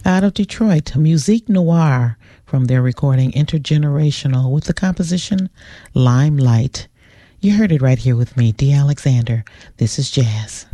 Out of Detroit, Musique Noire from their recording Intergenerational with the composition Limelight. You heard it right here with me, D. Alexander. This is Jazz.